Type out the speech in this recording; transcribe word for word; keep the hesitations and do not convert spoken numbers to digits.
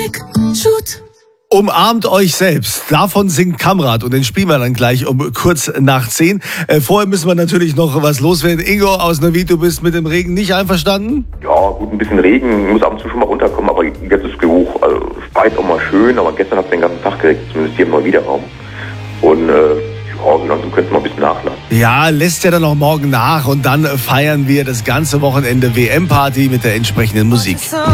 Trick, shoot. Umarmt euch selbst. Davon singt Kamrat und den spielen wir dann gleich um kurz nach zehn. Äh, vorher müssen wir natürlich noch was loswerden. Ingo aus Neuwied, du bist mit dem Regen nicht einverstanden? Ja, gut, ein bisschen Regen muss ab und zu schon mal runterkommen, aber jetzt ist genug. Also, es war jetzt auch mal schön, aber gestern hat es den ganzen Tag geregnet, zumindest hier im Neuwiederraum. Und äh, ja, ansonsten könnte es mal ein bisschen nachlassen. Ja, lässt ja dann auch morgen nach und dann feiern wir das ganze Wochenende W M-Party mit der entsprechenden Musik.